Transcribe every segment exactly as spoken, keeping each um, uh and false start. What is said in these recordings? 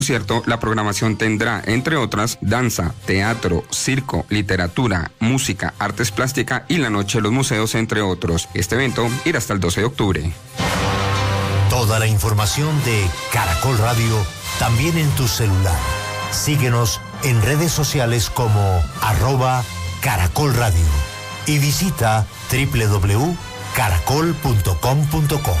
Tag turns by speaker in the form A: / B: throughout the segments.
A: Cierto, la programación tendrá, entre otras, danza, teatro, circo, literatura, música, artes plásticas y la noche de los museos, entre otros. Este evento irá hasta el doce de octubre.
B: Toda la información de Caracol Radio también en tu celular. Síguenos en redes sociales como arroba Caracol Radio y visita doble u doble u doble u punto caracol punto com punto co.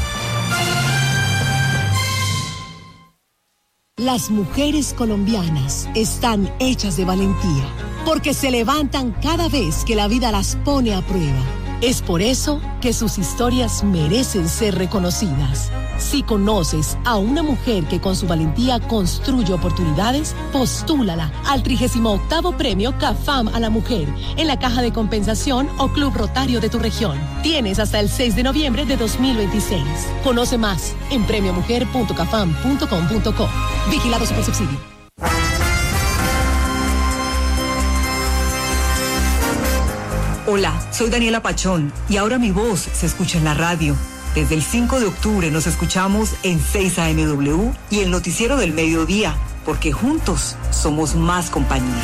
C: Las mujeres colombianas están hechas de valentía, porque se levantan cada vez que la vida las pone a prueba. Es por eso que sus historias merecen ser reconocidas. Si conoces a una mujer que con su valentía construye oportunidades, postúlala al trigésimo octavo Premio CAFAM a la Mujer en la Caja de Compensación o Club Rotario de tu región. Tienes hasta el seis de noviembre de dos mil veintiséis. Conoce más en premio mujer punto cafam punto com punto co. Vigilado Supersubsidio.
D: Hola, soy Daniela Pachón y ahora mi voz se escucha en la radio. Desde el cinco de octubre nos escuchamos en seis A M W y el noticiero del mediodía, porque juntos somos más compañía.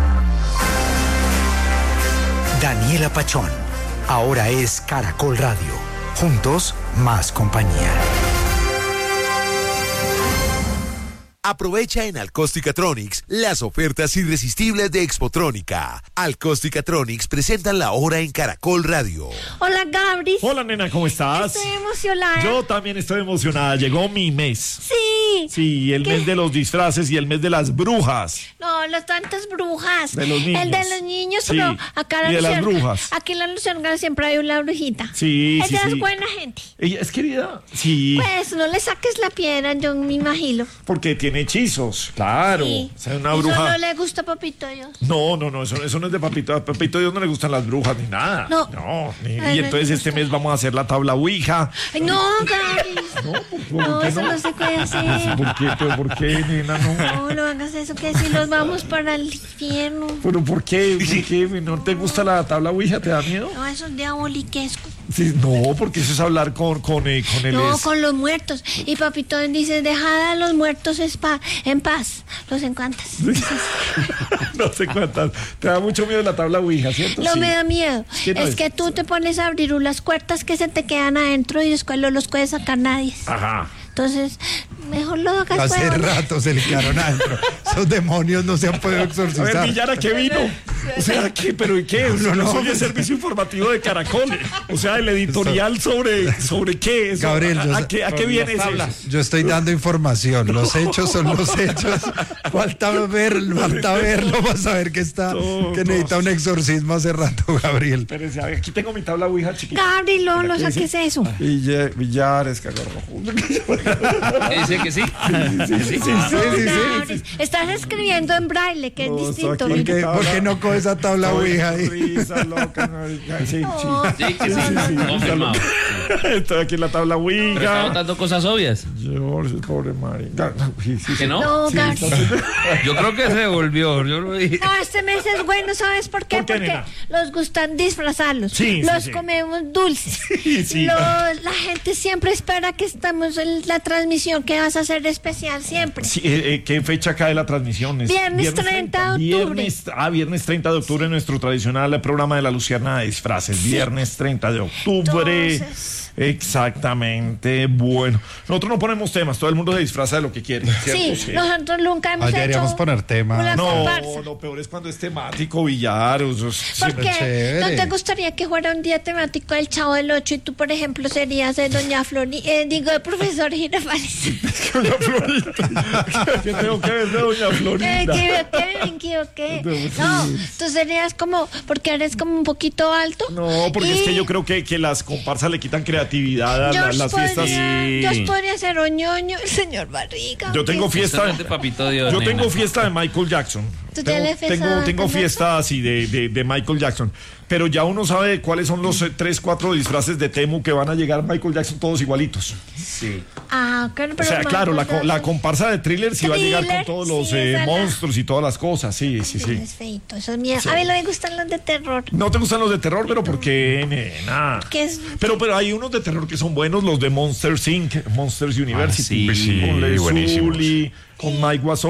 E: Daniela Pachón, ahora es Caracol Radio. Juntos, más compañía.
F: Aprovecha en Alcosticatronics las ofertas irresistibles de Expotrónica. Alcosticatronics presentan la hora en Caracol Radio.
G: Hola, Gabri.
H: Hola, nena, ¿cómo estás?
G: Estoy emocionada.
H: Yo también estoy emocionada. Llegó mi mes.
G: Sí.
H: Sí, el
G: ¿Qué?
H: mes de los disfraces y el mes de las brujas.
G: No, las tantas brujas.
H: De los niños.
G: El de los niños,
H: Sí,
G: pero acá la
H: y de las
G: luciérnaga-
H: brujas.
G: Aquí en la luciérnaga siempre hay una brujita.
H: Sí, sí,
G: Ella
H: sí.
G: es buena gente.
H: Ella es querida. Sí.
G: Pues no le saques la piedra, yo me imagino.
H: Porque tiene hechizos, claro.
G: Sí.
H: O sea, una
G: Eso
H: bruja.
G: no le gusta a Papito Dios.
H: No, no, no, eso, eso no es de Papito. A Papito Dios no le gustan las brujas ni nada.
G: No.
H: No, ni-
G: Ay,
H: y
G: no
H: entonces
G: le
H: este
G: gusta.
H: mes vamos a hacer la tabla Ouija.
G: Ay, no, Gabri.
H: No, ¿por, por
G: No,
H: qué
G: eso no se puede hacer.
H: ¿Por qué? ¿Pero por qué, nena? No.
G: No, no hagas eso, que si nos vamos para el infierno.
H: ¿Pero por qué? ¿Por qué? ¿No te gusta la tabla Ouija? ¿Te da miedo?
G: No, eso es diaboliquesco.
H: Sí, no, porque eso es hablar con, con, eh, con el...
G: No,
H: es-
G: con los muertos. Y Papito dice, dejad a los muertos es pa- en paz. ¿Los encantas?
H: no sé cuántas. Te da mucho miedo la tabla Ouija, ¿cierto?
G: No
H: Sí.
G: me da miedo.
H: ¿Qué no
G: es
H: es?
G: que tú te pones a abrir unas puertas que se te quedan adentro y después no los puede sacar nadie.
H: Ajá.
G: Entonces, mejor lo hagas
I: Hace
G: fuera.
I: rato se le quedaron adentro. Esos demonios no se han podido
H: A ver,
I: exorcizar.
H: Villara, ¿qué vino? O sea, ¿qué? ¿Pero y qué?
I: No, no.
H: Soy el servicio informativo de Caracol. O sea, el editorial sobre, sobre qué es.
I: Gabriel,
H: ¿A,
I: yo
H: a
I: sé-
H: qué, a qué viene eso?
I: Yo estoy dando información. Los hechos son los hechos. Falta ver, falta verlo para saber que está,
H: No,
I: que necesita
H: no.
I: un exorcismo hace rato, Gabriel.
H: Espérense, a ver, aquí tengo mi tabla Ouija chiquita.
G: Gabriel, no, no
H: ¿Qué dice?
G: saques eso.
H: Villa- Villar, Escarrojo.
J: Dice que sí.
H: Sí, sí, sí, sí,
G: No,
H: sí, sí,
G: Gabriel, estás escribiendo en braille, que es
H: No, estoy
G: distinto.
H: aquí.
I: ¿Por qué, por qué no coge esa tabla Ouija ahí?
H: Risa loca, marica. Sí,
G: No.
H: sí.
J: Sí, que sí. Confirmado.
H: Estoy aquí en la tabla
J: Pero está
H: Ouija.
J: votando cosas obvias.
H: George, pobre marica. Sí, sí, sí.
J: ¿Que no?
G: No, Gabriel.
J: Yo creo que se devolvió. Yo lo dije.
G: No, este mes es bueno, ¿sabes por qué?
H: ¿Por qué,
G: Porque
H: nena?
G: los gustan disfrazarlos.
H: Sí, sí,
G: los
H: sí.
G: comemos dulces.
H: Sí, sí.
G: Los- la gente siempre espera que estamos en la transmisión que vas a hacer especial siempre.
H: Sí, eh, eh, ¿qué fecha cae la transmisión? ¿Es
G: Viernes treinta de octubre.
H: Viernes, ah, viernes treinta de octubre, nuestro tradicional programa de la Luciana de disfraces. Viernes treinta de octubre.
G: Entonces-
H: Exactamente. Bueno, nosotros no ponemos temas, todo el mundo se disfraza de lo que quiere, ¿cierto?
G: Sí, nosotros nunca hemos
I: Ah,
G: hecho
I: deberíamos poner tema.
G: una
H: No,
G: comparsa.
H: lo peor es cuando es temático, billar. O sea,
G: ¿Por
H: siempre-
G: qué?
I: chévere.
G: ¿No te gustaría que fuera un día temático del Chavo del Ocho y tú, por ejemplo, serías de Doña Flori, eh, digo, el profesor Girafales?
H: Doña Florinda. ¿Qué tengo que ver de Doña
G: Me
H: Florinda?
G: equivoqué, me equivoqué. No, tú serías como, porque eres como un poquito alto.
H: No, porque es
G: y
H: que yo creo que, que las comparsas le quitan creatividad a la-
G: George
H: las fiestas.
G: podría,
J: Sí.
G: George podría ser Oñoño, el señor Barriga.
H: Yo tengo fiesta.
J: Justamente Papito Dios.
H: Yo
J: nena.
H: tengo fiesta de Michael Jackson.
G: ¿Tú
H: Tengo,
G: tienes fiesta
H: tengo,
G: de
H: tengo
G: Michael
H: fiesta así de, de, de Michael Jackson. Pero ya uno sabe cuáles son los eh, tres, cuatro disfraces de Temu que van a llegar Michael Jackson todos igualitos.
J: Sí.
G: Ah, claro,
H: O
G: pero
H: sea,
G: más
H: claro, la,
G: cosas-
H: co- la comparsa de Thriller sí va a llegar con
G: Thriller,
H: todos los
G: sí,
H: eh,
G: esa la-
H: monstruos y todas las cosas, sí, sí, sí.
G: Es feito, eso es miedo.
H: Sí.
G: A mí no me gustan los de terror.
H: No te gustan los de terror, pero ¿por qué, nena?
G: Que es-
H: Pero, pero hay unos de terror que son buenos, los de Monsters incorporated, Monsters University.
K: Ah, sí,
H: con Leslie
K: buenísimos.
H: Sully, con Mike Wazowski.